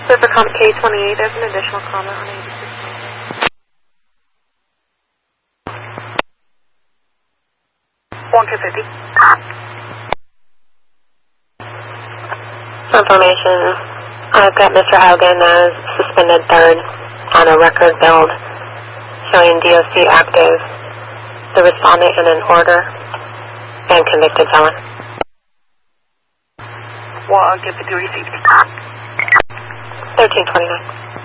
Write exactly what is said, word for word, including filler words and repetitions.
Rivercom K twenty-eight, there's an additional comment on eighty-six. one two fifty. Information. I've got Mister Haugen as suspended third on a record build showing D O C active, the respondent in an order, and convicted felon. Well, I'll get the duty safety. thirteen twenty-nine.